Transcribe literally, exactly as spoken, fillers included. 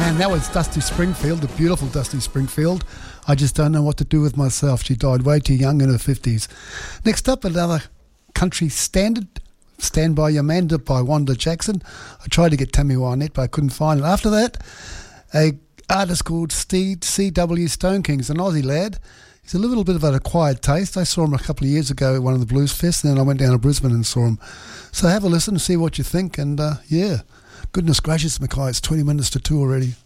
And that was Dusty Springfield, the beautiful Dusty Springfield. I just don't know what to do with myself. She died way too young in her fifties. Next up, another country standard, Stand By Your Man by Wanda Jackson. I tried to get Tammy Wynette, but I couldn't find it. After that, a artist called Steve C W Stone King's an Aussie lad. He's a little bit of an acquired taste. I saw him a couple of years ago at one of the Blues Fests, and then I went down to Brisbane and saw him. So have a listen and see what you think. And uh, yeah, goodness gracious, Mackay, it's twenty minutes to two already.